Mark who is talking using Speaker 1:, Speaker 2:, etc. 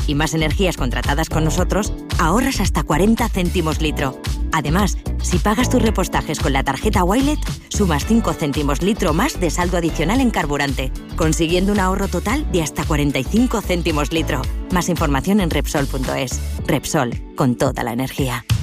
Speaker 1: y más energías contratadas con nosotros, ahorras hasta 40 céntimos litro. Además, si pagas tus repostajes con la tarjeta Wilet, sumas 5 céntimos litro más de saldo adicional en carburante, consiguiendo un ahorro total de hasta 45 céntimos litro. Más información en Repsol.es. Repsol, con toda la energía.